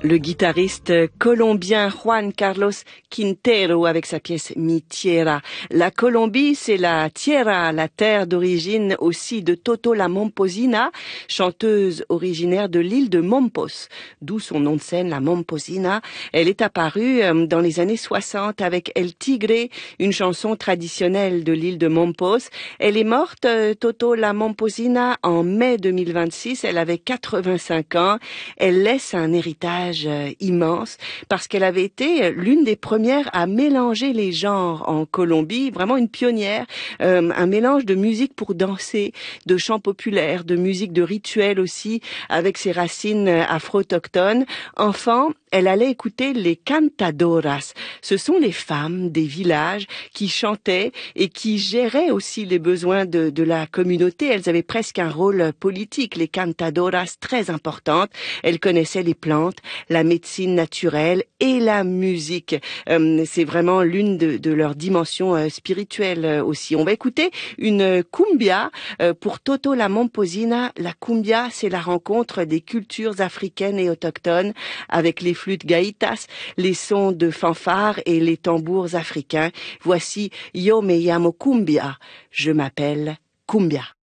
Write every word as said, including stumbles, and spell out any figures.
Le guitariste colombien Juan Carlos Quintero avec sa pièce Mi Tierra. La Colombie, c'est la tierra, la terre d'origine aussi de Toto la Momposina, chanteuse originaire de l'île de Mompos, d'où son nom de scène, la Momposina. Elle est apparue dans les années soixante avec El Tigre, une chanson traditionnelle de l'île de Mompos. Elle est morte, Toto la Momposina, en mai deux mille vingt-six. Elle avait quatre-vingt-cinq ans. Elle laisse un héritage immense parce qu'elle avait été l'une des premières à mélanger les genres en Colombie, vraiment une pionnière, euh, un mélange de musique pour danser, de chants populaires, de musique de rituel aussi, avec ses racines afro-autochtones. Enfant, elle allait écouter les cantadoras. Ce sont les femmes des villages qui chantaient et qui géraient aussi les besoins de, de la communauté. Elles avaient presque un rôle politique, les cantadoras, très importantes. Elles connaissaient les plantes, la médecine naturelle et la musique. Euh, c'est vraiment l'une de, de leurs dimensions euh, spirituelles euh, aussi. On va écouter une cumbia euh, pour Toto la Momposina. La cumbia, c'est la rencontre des cultures africaines et autochtones avec les flûtes gaïtas, les sons de fanfare et les tambours africains. Voici Yo me llamo cumbia. Je m'appelle Cumbia.